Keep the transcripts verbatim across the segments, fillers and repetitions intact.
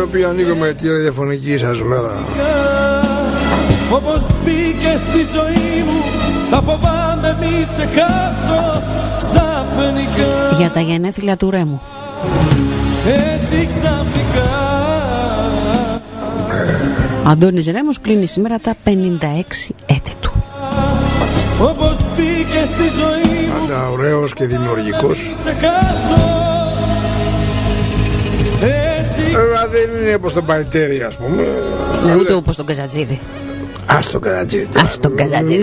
οποίο ανοίγουμε τη ραδιοφωνική σας μέρα. Όπως μπήκε στη ζωή μου, θα φοβάμαι μη σε χάσω ξαφνικά. Για τα γενέθλια του Ρέμου. Έτσι ξαφνικά. Αντώνης Ρέμος κλείνει σήμερα τα πενήντα έξι έτη του. Όπως μπήκε στη ζωή μου, πάντα ωραίος και δημιουργικός. Αλλά δεν είναι όπως το Παλτέρι, ας πούμε. Ούτε όπως τον Καζατζίδη. Ας τον Καζατζίδη. Ας τον Καζατζίδη.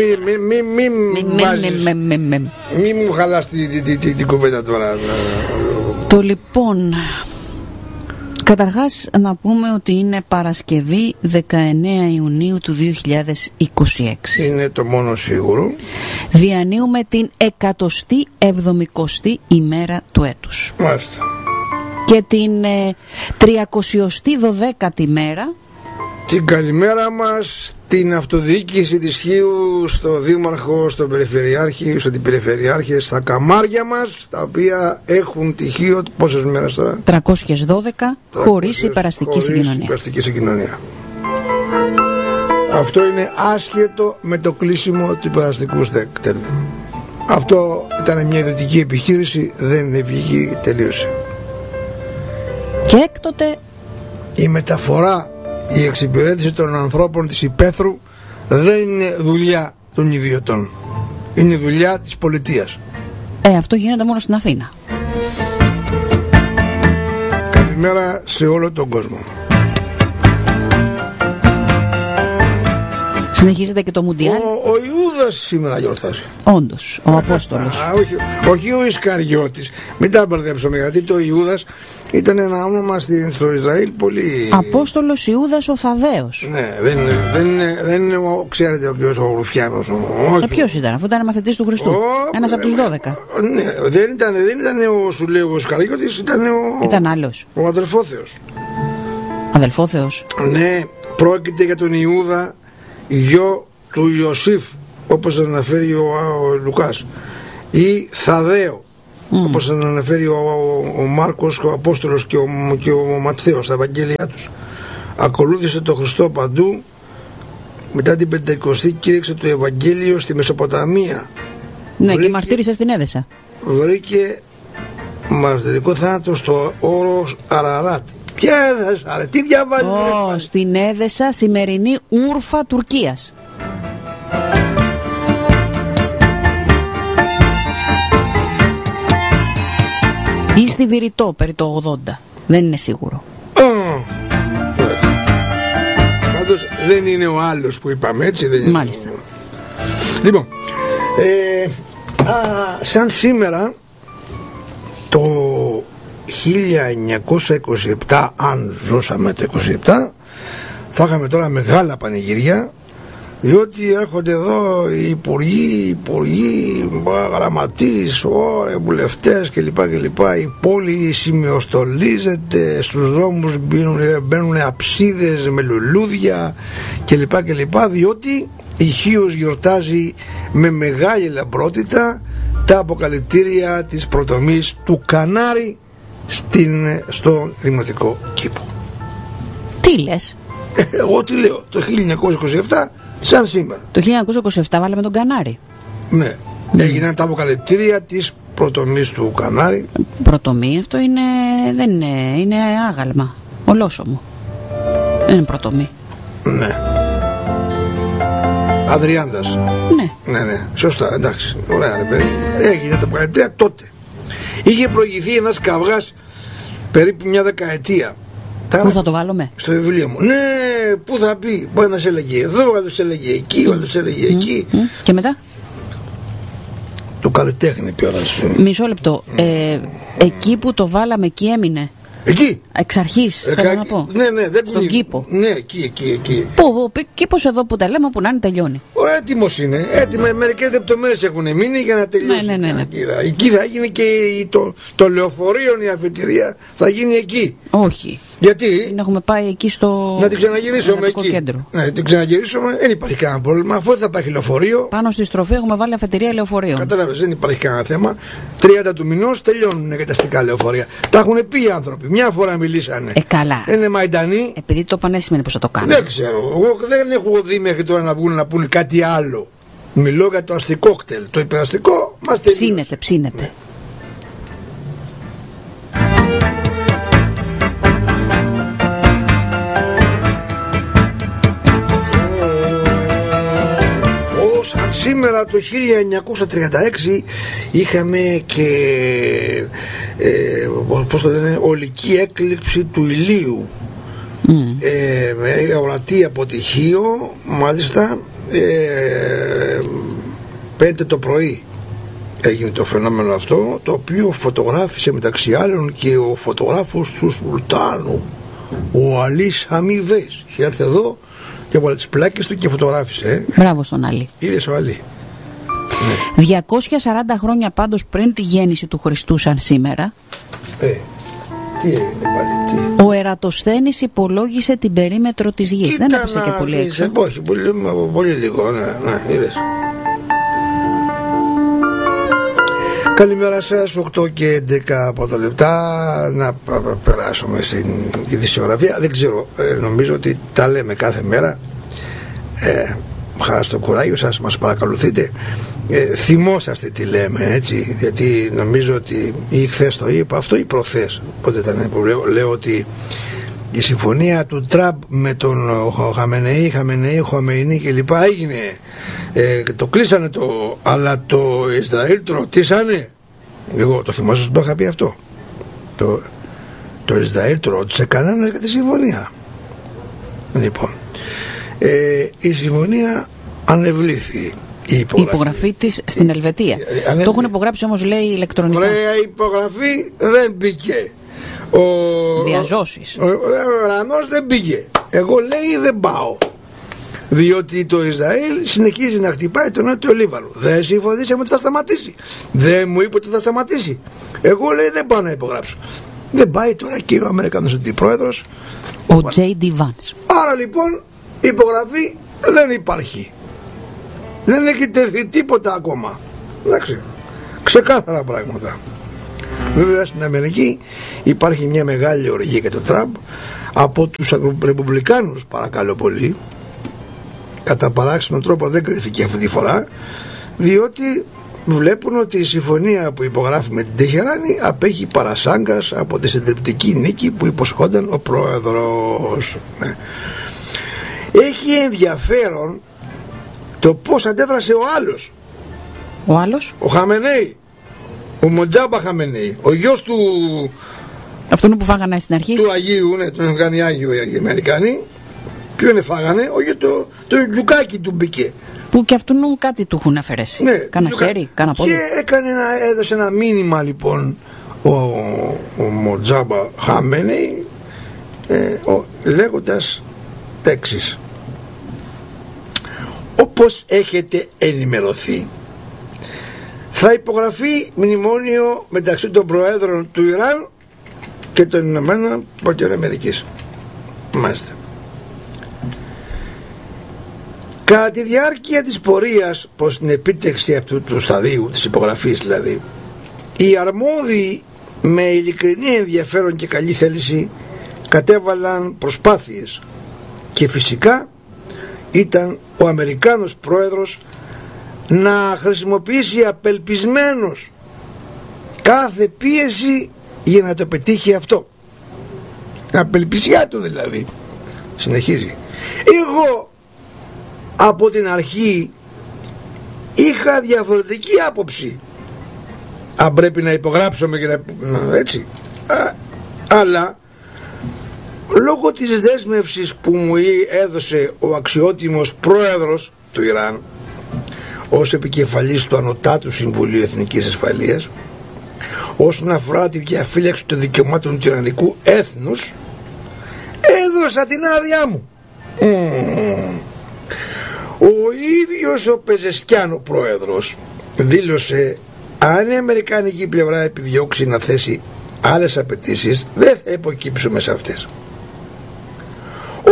Μη μου χαλάς την κουβέντα τώρα. Το λοιπόν, καταρχάς να πούμε ότι είναι Παρασκευή δεκαεννέα Ιουνίου του δύο χιλιάδες είκοσι έξι. Είναι το μόνο σίγουρο. Διανύουμε την εκατοστή εβδομηκοστή ημέρα του έτους. Μάλιστα. Και την ε, τριακοσιοστή δωδέκατη μέρα. Την καλημέρα μας στην αυτοδιοίκηση της Χίου, στο Δήμαρχο, στον Περιφερειάρχη, στον Περιφερειάρχη, στα καμάρια μας, τα οποία έχουν τυχείο πόσες μέρες τώρα? τριακόσιες δώδεκα, χωρίς υπεραστική συγκοινωνία. υπεραστική συγκοινωνία. Αυτό είναι άσχετο με το κλείσιμο του υπεραστικού τέλου. Αυτό ήταν μια ιδιωτική επιχείρηση, δεν βγήκε, τελείωσε. Και έκτοτε η μεταφορά, η εξυπηρέτηση των ανθρώπων της υπαίθρου δεν είναι δουλειά των ιδιωτών. Είναι δουλειά της πολιτείας. Ε, αυτό γίνεται μόνο στην Αθήνα. Καλημέρα σε όλο τον κόσμο. Συνεχίζεται και το Μουντιάλ. Ο, ο Ιούδας σήμερα γιορτάζει. Όντως, ο Απόστολος. Α, όχι, όχι ο Ισκαριώτης. Μην τα μπερδέψουμε, γιατί το Ιούδας ήταν ένα όνομα στο Ισραήλ πολύ. Απόστολος Ιούδας ο Θαδαίος. Ναι, δεν, δεν, είναι, δεν είναι ο, ξέρετε, ο κ. ο Ρουφιάνος. Ε, ποιος ήταν, αφού ήταν μαθητής του Χριστού. Ο, Ένας από τους δώδεκα. Ναι, δεν ήταν, δεν ήταν ο, σου λέω, ο Ισκαριώτης, ήταν ο. Ήταν άλλος. Ο αδελφόθεος. Αδελφόθεος. Ναι, πρόκειται για τον Ιούδα, γιο του Ιωσήφ, όπως αναφέρει ο, ο Λουκάς, ή Θαδαίο, mm. όπως αναφέρει ο, ο, ο Μάρκος, ο Απόστολος και ο, και ο Ματθαίος στα Ευαγγέλια τους. Ακολούθησε τον Χριστό παντού. Μετά την Πεντηκοστή κήρυξε το Ευαγγέλιο στη Μεσοποταμία. Ναι, βρήκε, και μαρτύρησε στην Έδεσα. Βρήκε μαρτυρικό θάνατο στο όρος Αραράτ. Ποια Έδεσα, ρε, τι διαβάζεις? Oh, ρε, στην Έδεσα, σημερινή Ούρφα, Τουρκίας. Ή στη Βηρητό, περί το ογδόντα. Δεν είναι σίγουρο. Oh. Πάντως δεν είναι ο άλλος που είπαμε, έτσι δεν είναι? Μάλιστα. Λοιπόν, ε, α, σαν σήμερα το χίλια εννιακόσια είκοσι επτά, αν ζούσαμε το είκοσι επτά, θα είχαμε τώρα μεγάλα πανηγυριά, διότι έρχονται εδώ οι υπουργοί, οι υπουργοί, γραμματείς, ωραία, βουλευτές κλπ, κλπ. Η πόλη σημειοστολίζεται, στους δρόμους μπαίνουν, μπαίνουν αψίδες με λουλούδια κλπ, κλπ, διότι η Χίος γιορτάζει με μεγάλη λαμπρότητα τα αποκαλυπτήρια της προτομής του Κανάρη στην, στο δημοτικό κήπο. Τι λες? Εγώ τι λέω, το χίλια εννιακόσια είκοσι επτά σαν σήμερα. Το χίλια εννιακόσια είκοσι επτά βάλαμε τον Κανάρη. Ναι, mm. έγιναν τα αποκαλυπτήρια της προτομής του Κανάρη. Προτομή, αυτό είναι, δεν είναι, είναι άγαλμα, ολόσωμο. Δεν είναι προτομή. Ναι. Αδριάντας. Ναι. Ναι, ναι, σωστά, εντάξει, ωραία ρε παιδί. Έγινε τα αποκαλυπτήρια τότε. Είχε προηγηθεί ένας καυγάς περίπου μια δεκαετία. Πού θα το βάλουμε? Στο βιβλίο μου. Ναι, πού θα πει? Μπορεί να σε έλεγε εδώ, να σε έλεγε εκεί, να σε έλεγε εκεί. Mm, mm. Και μετά? Το καλλιτέχνη πιόρας. Μισό λεπτό. Ε, εκεί που το βάλαμε, εκεί έμεινε. Εκεί. Εξ αρχής, ε, θέλω να πω. Ναι, ναι, δεν στον κήπο. Ναι, εκεί, εκεί, εκεί. Πού, κήπος εδώ που τα λέμε, που να είναι, τελειώνει. Ο έτοιμος είναι. Έτοιμα, μερικές λεπτομέρειες έχουν μείνει για να τελειώσει. Ναι, ναι, ναι, ναι. Εκεί θα γίνει και το, το λεωφορείο, η αφετηρία θα γίνει εκεί. Όχι. Γιατί? Την έχουμε πάει εκεί στο. Να την ξαναγυρίσουμε εκεί. Κέντρο. Ναι, την ξαναγυρίσουμε, δεν υπάρχει κανένα πρόβλημα. Αφού δεν θα υπάρχει λεωφορείο. Πάνω στη στροφή έχουμε βάλει αφετηρία λεωφορείων. Κατάλαβες, δεν υπάρχει κανένα θέμα. τριάντα του μηνός τελειώνουν οι καταστικά λεωφορεία. Τα έχουν πει οι άνθρωποι. Μια φορά μιλήσανε. Ε, καλά. Είναι μαϊντανοί. Επειδή το πάνε σημαίνει πως θα το κάνουν. Δεν ξέρω. Εγώ δεν έχω δει μέχρι τώρα να βγουν να πούνε κάτι άλλο. Μιλώ για το αστικό κτέλ. Το υπεραστικό μας τελείωσε. Ψήνεται, ψήνεται. Ναι. Σαν σήμερα το χίλια εννιακόσια τριάντα έξι είχαμε και ε, πώς το λένε, ολική έκλειψη του ηλίου. Mm. ε, με ορατή αποτυχίο, μάλιστα ε, πέντε το πρωί έγινε το φαινόμενο αυτό, το οποίο φωτογράφησε μεταξύ άλλων και ο φωτογράφος του Σουλτάνου, ο Αλής Αμιβές. Είχε έρθει εδώ και από τις πλάκες του και φωτογράφησε. Ε. Μπράβο στον Αλή. Είδες ο Αλή. διακόσια σαράντα χρόνια πάντως πριν τη γέννηση του Χριστού σαν σήμερα. Ε, τι έγινε πάλι, τι. Ο Ερατοσθένης υπολόγισε την περίμετρο της γης. Κοίτα, δεν έπεσε και πολύ έξω. Όχι, πολύ, πολύ λίγο, ναι, ναι, είδες. Καλημέρα σας, οκτώ και έντεκα πρώτα λεπτά. Να περάσουμε στην ειδησιογραφία. Δεν ξέρω, ε, νομίζω ότι τα λέμε κάθε μέρα. ε, Χαρά στο κουράγιο σας, μας παρακολουθείτε. ε, Θυμόσαστε τι λέμε, έτσι. Γιατί νομίζω ότι ή χθες το είπα αυτό ή προχθές. Πότε ήταν που λέω, λέω ότι η συμφωνία του Τραμπ με τον Χαμενεή, Χαμενεή, Χομεϊνή κλπ. Έγινε. Ε, το κλείσανε το, αλλά το Ισραήλ το ρωτήσανε. Εγώ το θυμόσαστε, το είχα πει αυτό. Το, το Ισραήλ το ρώτησε κανένας για τη συμφωνία. Λοιπόν, ε, η συμφωνία ανεβλήθη. Η υπογραφή, η υπογραφή της στην Ελβετία. Ανέβη... Το έχουν υπογράψει όμως, λέει, ηλεκτρονικά. Ωραία, η υπογραφή δεν μπήκε. Ο... Διαζώσεις. Ο, ο, ο Ρανός δεν πήγε. Εγώ, λέει, δεν πάω. Διότι το Ισραήλ συνεχίζει να χτυπάει τον νότιο Λίβανο. Δεν συμφωνήσαμε ότι θα σταματήσει. Δεν μου είπε ότι θα σταματήσει. Εγώ, λέει, δεν πάω να υπογράψω. Δεν πάει τώρα και ο Αμερικανός αντιπρόεδρος, ο Τζέι Ντι Vance. Άρα λοιπόν η υπογραφή δεν υπάρχει. Δεν έχει τεθεί τίποτα ακόμα. Εντάξει, ξεκάθαρα πράγματα. Βέβαια στην Αμερική υπάρχει μια μεγάλη οργή για τον Τραμπ από τους ρεπουμπλικάνους, παρακαλώ πολύ. Κατά παράξενο τρόπο δεν κρίθηκε αυτή τη φορά, διότι βλέπουν ότι η συμφωνία που υπογράφει με την Τεχεράνη απέχει παρασάγκας από τη συντριπτική νίκη που υποσχόταν ο πρόεδρος. Έχει ενδιαφέρον το πώς αντέδρασε ο άλλος. Ο άλλος? Ο Χαμενέη, ο Μοντζάμπα Χαμενέη, ο γιος του... Αυτόν που φάγανε στην αρχή. Του Αγίου, ναι, τον έχουν κάνει Άγιο οι Αμερικάνοι. Ποιον φάγανε? Όχι, το, το γιουκάκι του μπήκε. Που και αυτόν κάτι του έχουν αφαιρέσει. Ναι, κάνα γιουκα... χέρι, κάνα πόδι. Και έκανε ένα, έδωσε ένα μήνυμα λοιπόν ο, ο Μοντζάμπα Χαμένεϊ, ε, ο, λέγοντας τέξεις. Όπως έχετε ενημερωθεί, θα υπογραφεί μνημόνιο μεταξύ των προέδρων του Ιράν και των Ηνωμένων Πολιτειών Αμερικής. Μάλιστα. Κατά τη διάρκεια της πορείας προς την επίτευξη αυτού του σταδίου, της υπογραφής δηλαδή, οι αρμόδιοι με ειλικρινή ενδιαφέρον και καλή θέληση κατέβαλαν προσπάθειες και φυσικά ήταν ο Αμερικάνος πρόεδρος να χρησιμοποιήσει απελπισμένος κάθε πίεση για να το πετύχει αυτό. Απελπισιά του δηλαδή. Συνεχίζει. Εγώ από την αρχή είχα διαφορετική άποψη αν πρέπει να υπογράψουμε και να... έτσι. Α, αλλά λόγω της δέσμευσης που μου έδωσε ο αξιότιμος πρόεδρος του Ιράν ως επικεφαλής του Ανωτάτου Συμβουλίου Εθνικής Ασφαλείας όσον αφορά τη διαφύλαξη των δικαιωμάτων του Ιρανικού έθνους, έδωσα την άδειά μου. Mm. Ο ίδιος ο Πεζεσκιάν, ο πρόεδρος, δήλωσε αν η αμερικανική πλευρά επιδιώξει να θέσει άλλες απαιτήσεις, δεν θα υποκύψουμε σε αυτές.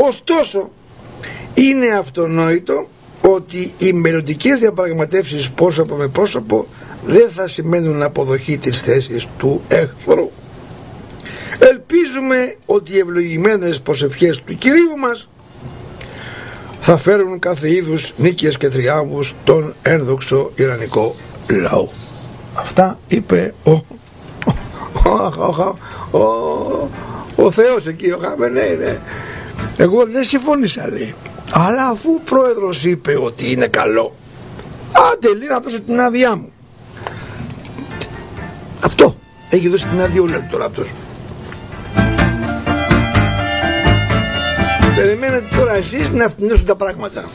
Ωστόσο, είναι αυτονόητο ότι οι μελλοντικές διαπραγματεύσεις πρόσωπο με πρόσωπο δεν θα σημαίνουν αποδοχή της θέσης του εχθρού. Ελπίζουμε ότι οι ευλογημένες προσευχές του Κυρίου μας θα φέρουν κάθε είδους νίκες και θριάμβους τον ένδοξο ιρανικό λαό. Αυτά είπε ο, ο, ο, ο, ο, ο Θεός εκεί, ο Χαμένεϊ, ναι. Εγώ δεν συμφώνησα, λέει, αλλά αφού ο πρόεδρος είπε ότι είναι καλό, άντε λέει να δώσω την άδειά μου. Αυτό έχει δώσει την άδεια, λέει τώρα αυτός. Περιμένετε τώρα εσείς να φτηνώσουν τα πράγματα,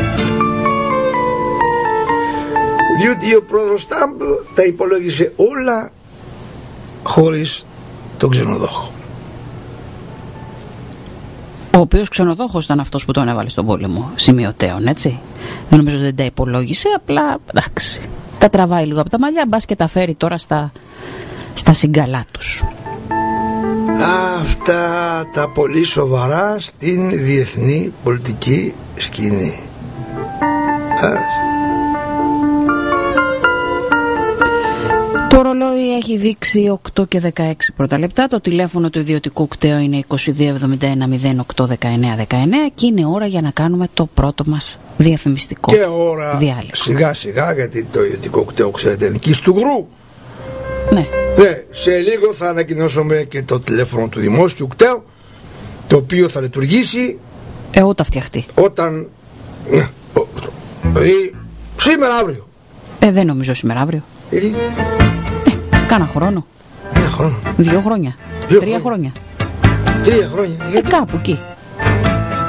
διότι ο πρόεδρος Τραμπ τα υπολόγισε όλα χωρίς τον ξενοδόχο, ο οποίος ξενοδόχος ήταν αυτός που τον έβαλε στον πόλεμο σημειωτέων, έτσι. Δεν νομίζω ότι δεν τα υπολόγισε, απλά εντάξει, τα τραβάει λίγο από τα μαλλιά, μπας και τα φέρει τώρα στα, στα συγκαλά τους. Αυτά τα πολύ σοβαρά στην διεθνή πολιτική σκηνή. Το ρολόι έχει δείξει οκτώ και δεκαέξι πρώτα λεπτά. Το τηλέφωνο του ιδιωτικού κταίου είναι είκοσι δύο εβδομήντα ένα μηδέν οκτώ δεκαεννέα δεκαεννέα και είναι ώρα για να κάνουμε το πρώτο μας διαφημιστικό και ώρα διάλειμμα. Σιγά σιγά, γιατί το ιδιωτικό κταίο, ξέρετε, είναι εκεί του γρου. Ναι. Ναι, σε λίγο θα ανακοινώσουμε και το τηλέφωνο του δημόσιου κταίου, το οποίο θα λειτουργήσει ε, όταν φτιαχτεί. Όταν δηλαδή σήμερα αύριο. Ε, δεν νομίζω σήμερα αύριο. Ε, ε, σε κάνα χρόνο. Ένα χρόνο. Δύο χρόνια. Δύο Τρία χρόνια. χρόνια. Τρία χρόνια. Ε, κάπου εκεί.